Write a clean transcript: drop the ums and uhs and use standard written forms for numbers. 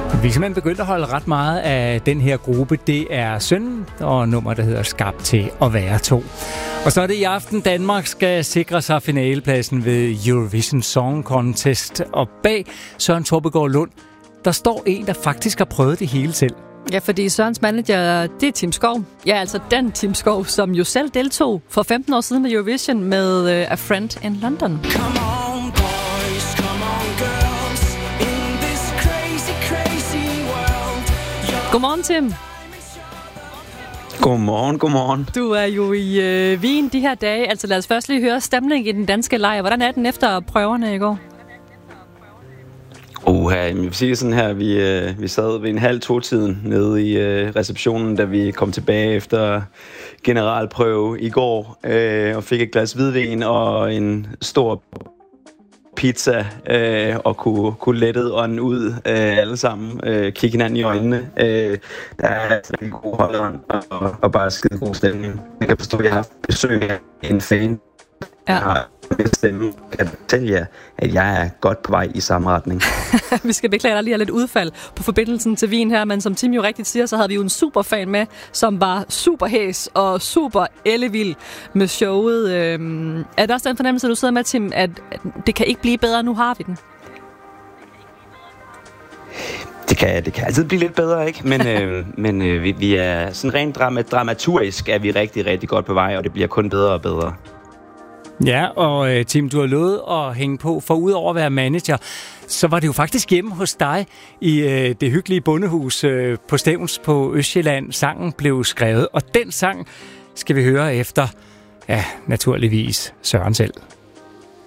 Vi er simpelthen begyndt at holde ret meget af den her gruppe. Det er Sønnen og nummer, der hedder Skabt til at være to. Og så er det i aften, Danmark skal sikre sig finalepladsen ved Eurovision Song Contest. Og bag Søren Torbegaard Lund, der står en, der faktisk har prøvet det hele selv. Ja, fordi Sørens manager, det er Tim Skov. Ja, altså den Tim Skov, som jo selv deltog for 15 år siden med Eurovision med A Friend in London. Godmorgen, Tim. Godmorgen. Du er jo i Wien de her dage. Altså lad os først lige høre stemningen i den danske lejr. Hvordan er den efter prøverne i går? Jeg vil sige sådan her, vi sad ved 1:30-2-tiden nede i receptionen, da vi kom tilbage efter generalprøve i går, og fik et glas hvidvin og en stor pizza, og kunne lettet ånden ud alle sammen, kigge hinanden i øjnene. Der er altså en god holdånd og bare skide god stemning. Jeg kan forstå, at jeg har haft besøg af en fan. Ja. Jeg har stemme, kan fortælle jer, at jeg er godt på vej i samme retning. Vi skal beklage, der lige er lidt udfald på forbindelsen til Wien her, men som Tim jo rigtigt siger, så havde vi jo en superfan med, som var super hæs og super ellevild med showet. Er der også den fornemmelse, du sidder med, Tim, at det kan ikke blive bedre, nu har vi den? Det kan altid blive lidt bedre, ikke? Men vi er sådan rent dramaturgisk er vi rigtig, rigtig godt på vej, og det bliver kun bedre og bedre. Ja, og Tim, du har lovet at hænge på, for udover at være manager, så var det jo faktisk hjemme hos dig i det hyggelige bondehus på Stevns på Østjylland. Sangen blev skrevet, og den sang skal vi høre efter, ja, naturligvis Søren selv.